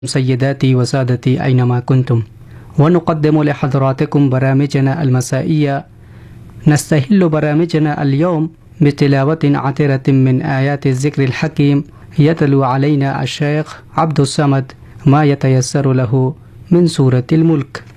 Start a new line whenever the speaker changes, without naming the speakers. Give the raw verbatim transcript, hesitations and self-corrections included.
سيداتي وسادتي أينما كنتم، ونقدم لحضراتكم برامجنا المسائية. نستهل برامجنا اليوم بتلاوة عطرة من آيات الذكر الحكيم، يتلو علينا الشيخ عبد الصمد ما يتيسر له من سورة الملك.